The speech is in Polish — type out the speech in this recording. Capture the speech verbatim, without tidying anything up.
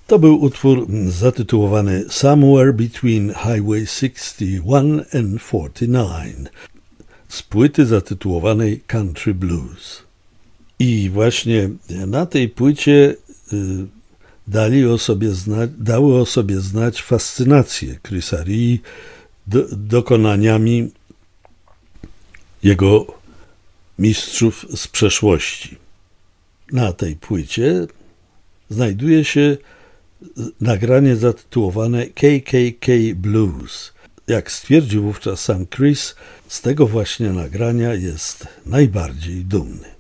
To był utwór zatytułowany Somewhere Between Highway sixty-one and forty-nine z płyty zatytułowanej Country Blues. I właśnie na tej płycie y, dali o sobie znać, dały o sobie znać fascynację Chrisa Rea do, dokonaniami jego mistrzów z przeszłości. Na tej płycie znajduje się nagranie zatytułowane K K K Blues. Jak stwierdził wówczas sam Chris, z tego właśnie nagrania jest najbardziej dumny.